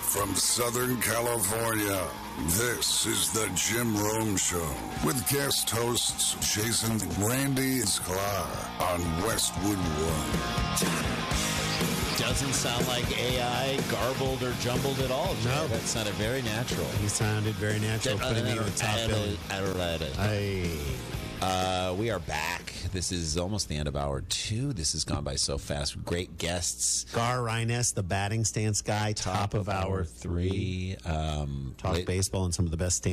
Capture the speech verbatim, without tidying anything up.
from Southern California, this is the Jim Rome Show with guest hosts Jason Randy Sklar on Westwood One. Doesn't sound like A I garbled or jumbled at all. Jay. No. That sounded very natural. He sounded very natural, putting me on top billing. Hey. Uh, we are back. This is almost the end of hour two. This has gone by so fast. Great guests. Gar Rines, the batting stance guy, top, Top of hour three. Um, Talk late- baseball and some of the best